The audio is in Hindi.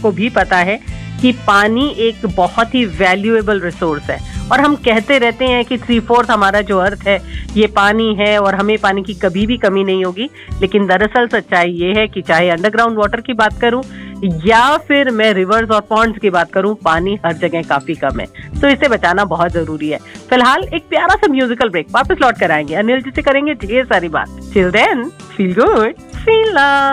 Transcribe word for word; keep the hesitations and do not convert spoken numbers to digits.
को भी पता है कि पानी एक बहुत ही वैल्यूएबल रिसोर्स है, और हम कहते रहते हैं कि थ्री फोर्थ हमारा जो अर्थ है ये पानी है और हमें पानी की कभी भी कमी नहीं होगी। लेकिन दरअसल सच्चाई ये है कि चाहे अंडरग्राउंड वाटर की बात करूं या फिर मैं रिवर्स और पॉन्ड्स की बात करूं, पानी हर जगह काफी कम है, तो इसे बचाना बहुत जरूरी है। फिलहाल एक प्यारा सा म्यूजिकल ब्रेक, वापस लौट कर आएंगे, अनिल जी से करेंगे ढेर सारी बात। Till then feel good, feel love.